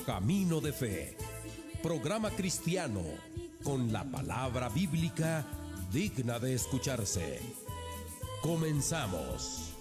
Camino de Fe, programa cristiano con la palabra bíblica digna de escucharse. Comenzamos.